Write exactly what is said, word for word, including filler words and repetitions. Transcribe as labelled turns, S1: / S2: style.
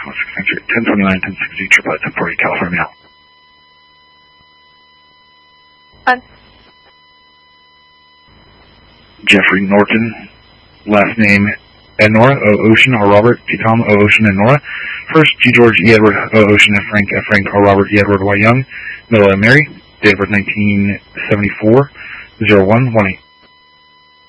S1: ten twenty-nine, ten sixty, triple ten forty, California now.
S2: On.
S1: Jeffrey Norton, last name Ednora, O. Ocean, or Robert, T. Tom, O. Ocean, and Nora. First, G. George, E. Edward, O. Ocean, and Frank, F. Frank, or Robert, E. Edward, Y. Young. Middle, M. Mary. Date of birth nineteen seventy-four, zero one one eight.